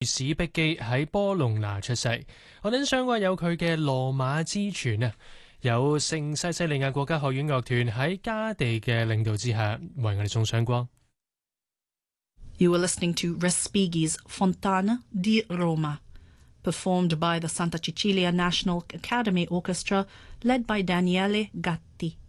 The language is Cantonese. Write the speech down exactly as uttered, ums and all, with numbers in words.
史碧基喺波隆拿出世，我哋相關有佢嘅羅馬之泉啊，有聖西西利亞國家學院樂團喺加地嘅領導之下，為我哋送上光。 You were listening to Respighi's Fontana di Roma, performed by the Santa Cecilia National Academy Orchestra, led by Daniele Gatti.